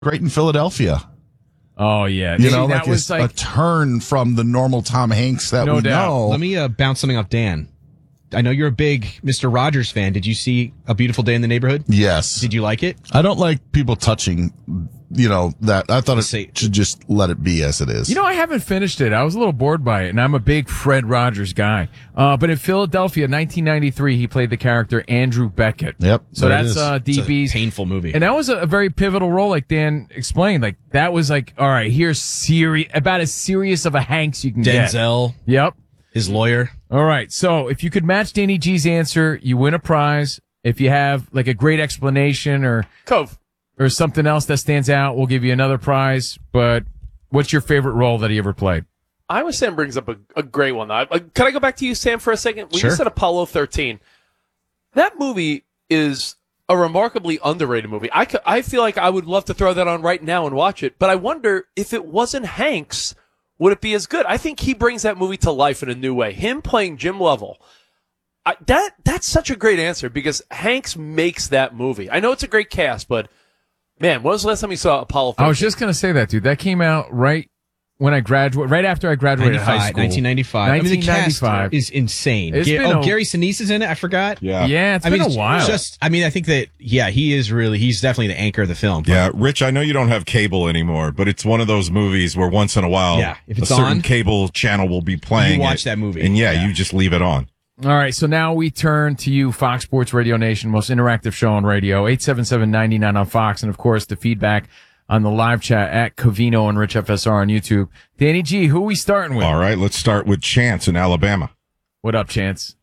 Great in Philadelphia. Oh, yeah. You know, that was a turn from the normal Tom Hanks that we know. Let me bounce something off Dan. I know you're a big Mr. Rogers fan. Did you see A Beautiful Day in the Neighborhood? Yes. Did you like it? I don't like people touching, that. I thought it should just let it be as it is. I haven't finished it. I was a little bored by it, and I'm a big Fred Rogers guy. But in Philadelphia, 1993, he played the character Andrew Beckett. Yep. So that's DB's. It's a painful movie. And that was a very pivotal role, like Dan explained. Like, that was like, all right, here's about as serious of a Hanks you can get. Denzel. Yep. His lawyer. All right. So if you could match Danny G's answer, you win a prize. If you have like a great explanation or something else that stands out, we'll give you another prize. But what's your favorite role that he ever played? Iowa Sam brings up a great one. Can I go back to you, Sam, for a second? When you said Apollo 13, that movie is a remarkably underrated movie. I feel like I would love to throw that on right now and watch it, but I wonder if it wasn't Hanks, would it be as good? I think he brings that movie to life in a new way. Him playing Jim Lovell. That's such a great answer because Hanks makes that movie. I know it's a great cast, but man, when was the last time you saw Apollo 13? I was just going to say that, dude. That came out right after I graduated high school. 1995. I mean, the cast is insane. Gary Sinise is in it. I forgot. Yeah, it's been a while. I think that, he's definitely the anchor of the film. Yeah, Rich, I know you don't have cable anymore, but it's one of those movies where once in a while, if it's a certain on, cable channel will be playing you watch that movie. And you just leave it on. All right, so now we turn to you, Fox Sports Radio Nation, most interactive show on radio, 877-99 on Fox, and of course the feedback on the live chat at Covino and Rich FSR on YouTube. Danny G, who are we starting with? All right, let's start with Chance in Alabama. What up, Chance?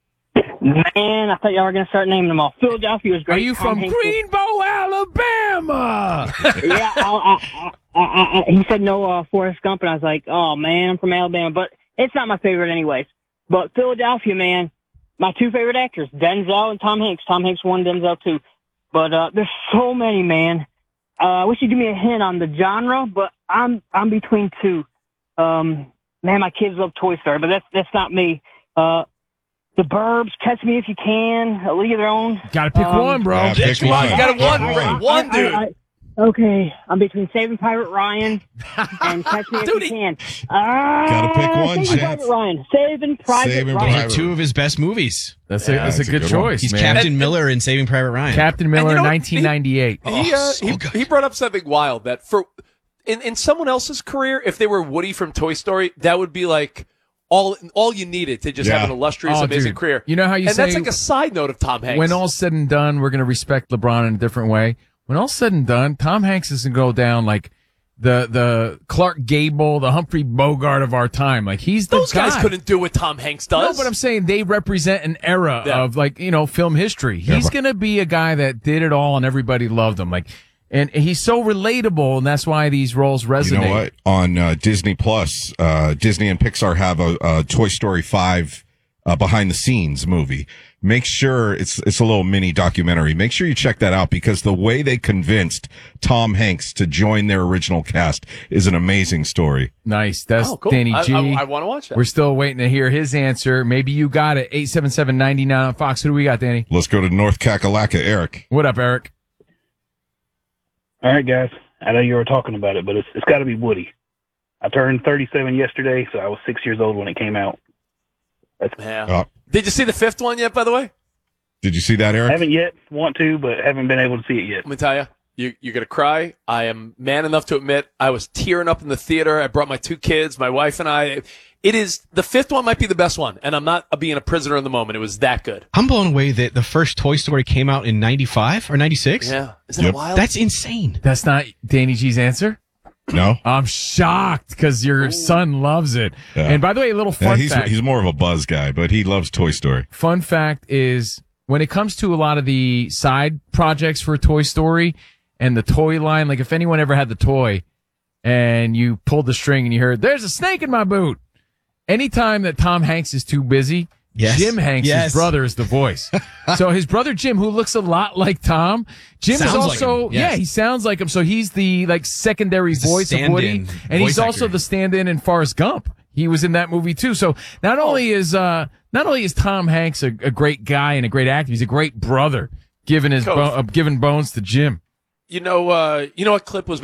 Man, I thought y'all were going to start naming them all. Philadelphia was great. Are you from Greenbow, Alabama? Yeah, he said no Forrest Gump, and I was like, oh, man, I'm from Alabama. But it's not my favorite anyways. But Philadelphia, man, my two favorite actors, Denzel and Tom Hanks. Tom Hanks won, Denzel too. But there's so many, man. I wish you'd give me a hint on the genre, but I'm between two. Man, my kids love Toy Story, but that's not me. The Burbs, Catch Me If You Can, A League of Their Own. Gotta pick one, bro. Yeah, pick one. You got one, dude. Okay, I'm between Saving Private Ryan and Catch Me If You Can. Gotta pick one, Saving Private Ryan. Saving Private Ryan. Two of his best movies. That's a good choice, He's man. Captain Miller in Saving Private Ryan. Captain Miller in 1998. He brought up something wild that in someone else's career, if they were Woody from Toy Story, that would be like all you needed to just have an illustrious, amazing career. You know how you and say that's like a side note of Tom Hanks. When all's said and done, we're going to respect LeBron in a different way. When all's said and done, Tom Hanks is going to go down like the Clark Gable, the Humphrey Bogart of our time. Like he's the Those guy. guys couldn't do what Tom Hanks does. No, but I'm saying they represent an era of film history. He's going to be a guy that did it all and everybody loved him. Like, and he's so relatable, and that's why these roles resonate. You know what? On Disney Plus, Disney and Pixar have a Toy Story 5 behind the scenes movie. Make sure it's a little mini documentary. Make sure you check that out because the way they convinced Tom Hanks to join their original cast is an amazing story. Nice. That's cool. Danny G. I want to watch that. We're still waiting to hear his answer. Maybe you got it. 877-99 on Fox. Who do we got, Danny? Let's go to North Kakalaka. Eric. What up, Eric? All right, guys. I know you were talking about it, but it's got to be Woody. I turned 37 yesterday, so I was 6 years old when it came out. Did you see the fifth one yet, by the way? Did you see that, Eric? Haven't yet. Want to, but haven't been able to see it yet. Let me tell you, you're going to cry. I am man enough to admit I was tearing up in the theater. I brought my two kids, my wife and I. The fifth one might be the best one, and I'm not being a prisoner in the moment. It was that good. I'm blown away that the first Toy Story came out in 95 or 96. Yeah. Isn't that wild? That's insane. That's not Danny G's answer? No. I'm shocked because your son loves it. Yeah. And by the way, a little fun fact. He's more of a Buzz guy, but he loves Toy Story. Fun fact is when it comes to a lot of the side projects for Toy Story and the toy line, like if anyone ever had the toy and you pulled the string and you heard, there's a snake in my boot. Anytime that Tom Hanks is too busy, Jim Hanks, his brother, is the voice. So his brother Jim, who looks a lot like Tom, Jim is also, he sounds like him. So he's the secondary voice of Woody, and he's also the stand-in in Forrest Gump. He was in that movie too. So not only is Tom Hanks a great guy and a great actor, he's a great brother, giving bones to Jim. You know what clip was